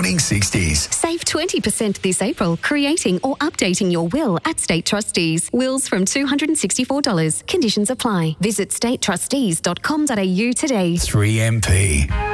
Winning 60s. Save 20% this April creating or updating your will at State Trustees. Wills from $264. Conditions apply. Visit statetrustees.com.au today. 3MP.